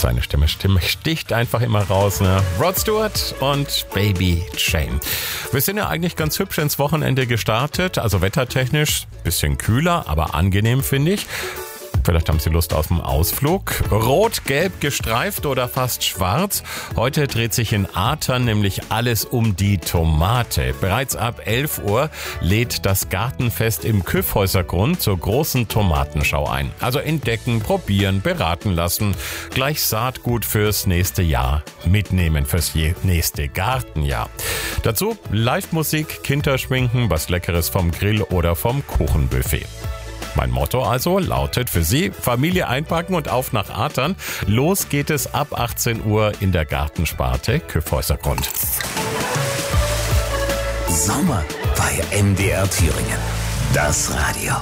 seine Stimme sticht einfach immer raus, ne? Rod Stewart und Baby Jane. Wir sind ja eigentlich ganz hübsch ins Wochenende gestartet, also wettertechnisch bisschen kühler, aber angenehm, finde ich. Vielleicht haben Sie Lust auf einen Ausflug. Rot, gelb gestreift oder fast schwarz. Heute dreht sich in Atern nämlich alles um die Tomate. Bereits ab 11 Uhr lädt das Gartenfest im Kyffhäusergrund zur großen Tomatenschau ein. Also entdecken, probieren, beraten lassen. Gleich Saatgut fürs nächste Jahr mitnehmen, fürs nächste Gartenjahr. Dazu Live-Musik, Kinderschminken, was Leckeres vom Grill oder vom Kuchenbuffet. Mein Motto also lautet für Sie: Familie einpacken und auf nach Atern. Los geht es ab 18 Uhr in der Gartensparte Kyffhäusergrund. Sommer bei MDR Thüringen. Das Radio.